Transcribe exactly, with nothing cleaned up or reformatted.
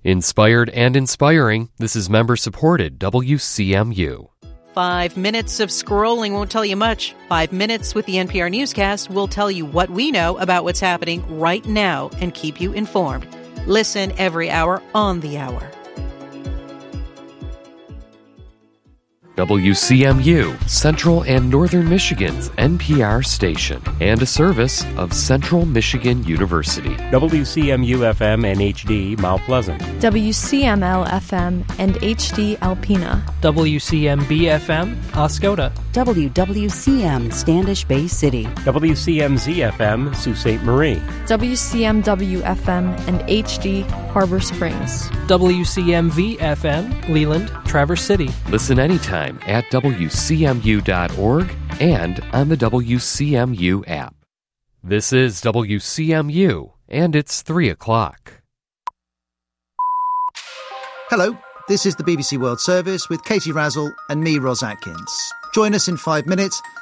Inspired and inspiring, this is member-supported W C M U. Five minutes of scrolling won't tell you much. Five minutes with the N P R Newscast will tell you what we know about what's happening right now and keep you informed. Listen every hour on the hour. W C M U, Central and Northern Michigan's N P R station, and a service of Central Michigan University. W C M U F M and H D Mount Pleasant. W C M L F M and H D Alpena. W C M B F M Oscoda. W W C M Standish Bay City. W C M Z F M Sault Ste. Marie. W C M W F M and H D Harbor Springs. W C M V F M Leland, Traverse City. Listen anytime at W C M U dot org and on the W C M U app. This is W C M U, and it's three o'clock. Hello, this is the B B C World Service with Katie Razzle and me, Ros Atkins. Join us in five minutes